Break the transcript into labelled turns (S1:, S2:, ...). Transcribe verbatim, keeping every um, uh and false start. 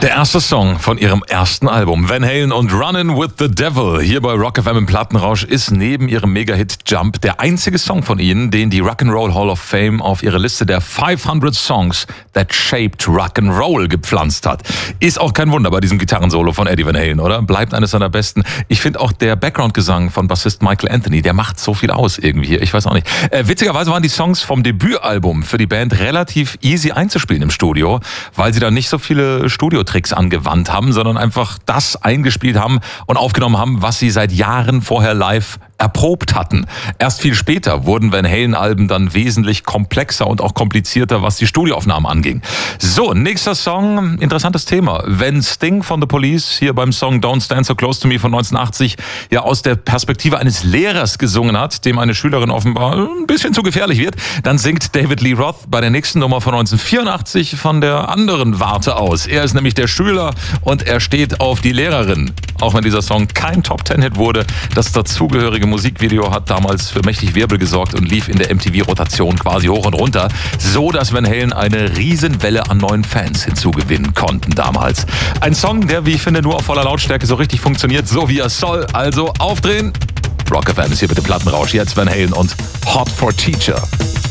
S1: Der erste Song von ihrem ersten Album, Van Halen und Runnin' with the Devil, hier bei Rock F M im Plattenrausch, ist neben ihrem Mega-Hit Jump der einzige Song von ihnen, den die Rock'n'Roll Hall of Fame auf ihre Liste der fünfhundert Songs that shaped Rock'n'Roll gepflanzt hat. Ist auch kein Wunder bei diesem Gitarrensolo von Eddie Van Halen, oder? Bleibt eines seiner besten. Ich finde auch der Background-Gesang von Bassist Michael Anthony, der macht so viel aus irgendwie hier. Ich weiß auch nicht. Äh, witzigerweise waren die Songs vom Debütalbum für die Band relativ easy einzuspielen im Studio, weil sie da nicht so viele Studiotricks angewandt haben, sondern einfach das eingespielt haben und aufgenommen haben, was sie seit Jahren vorher live erprobt hatten. Erst viel später wurden Van Halen-Alben dann wesentlich komplexer und auch komplizierter, was die Studioaufnahmen anging. So, nächster Song, interessantes Thema. Wenn Sting von The Police hier beim Song Don't Stand So Close to Me von neunzehnhundertachtzig ja aus der Perspektive eines Lehrers gesungen hat, dem eine Schülerin offenbar ein bisschen zu gefährlich wird, dann singt David Lee Roth bei der nächsten Nummer von neunzehnhundertvierundachtzig von der anderen Warte aus. Er ist nämlich der Schüler und er steht auf die Lehrerin. Auch wenn dieser Song kein Top-Ten-Hit wurde, das dazugehörige Musikvideo hat damals für mächtig Wirbel gesorgt und lief in der M T V-Rotation quasi hoch und runter, so dass Van Halen eine Riesenwelle an neuen Fans hinzugewinnen konnten damals. Ein Song, der, wie ich finde, nur auf voller Lautstärke so richtig funktioniert, so wie er soll. Also aufdrehen. Rock F M ist hier bitte Plattenrausch. Jetzt Van Halen und Hot for Teacher.